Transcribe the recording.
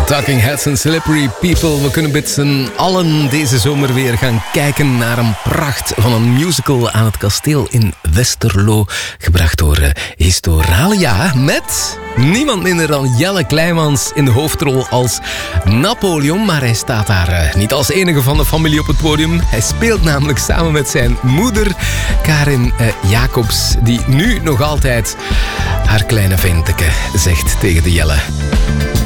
Talking Heads and Slippery People. We kunnen met z'n allen deze zomer weer gaan kijken naar een pracht van een musical aan het kasteel in Westerlo. Gebracht door Historalia met niemand minder dan Jelle Kleimans in de hoofdrol als Napoleon. Maar hij staat daar niet als enige van de familie op het podium. Hij speelt namelijk samen met zijn moeder Karin Jacobs, die nu nog altijd haar kleine venteke zegt tegen de Jelle.